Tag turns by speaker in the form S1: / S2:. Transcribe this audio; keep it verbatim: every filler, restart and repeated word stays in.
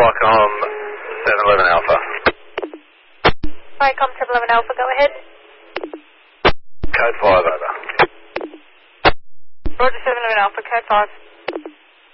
S1: Viacom seven eleven Alpha.
S2: Viacom seven eleven Alpha, go ahead.
S1: Code five over.
S2: Roger seven eleven Alpha, code five.